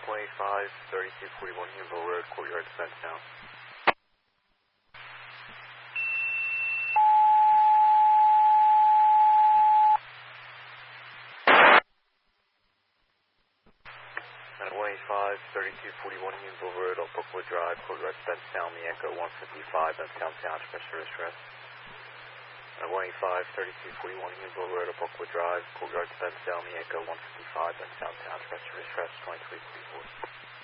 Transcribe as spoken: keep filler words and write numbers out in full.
one eight five, thirty-two forty-one Huneville Road, Courtyard, Spenstown. one eight five, thirty-two forty-one Huneville Road, off Brookwood Drive, Courtyard, Spenstown, the Echo one fifty-five, Benstown Township, service rest. one eight five, thirty-two forty-one Huneville Road, off Brookwood Drive, Courtyard, Spenstown, the Echo one fifty-five, Benstown Township, service rest, twenty-three forty-four.